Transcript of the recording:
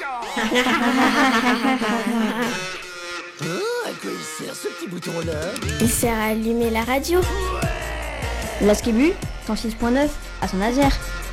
À quoi il sert ce petit bouton-là? Il sert à allumer la radio. La Skibu, 106.9, à Saint-Nazaire.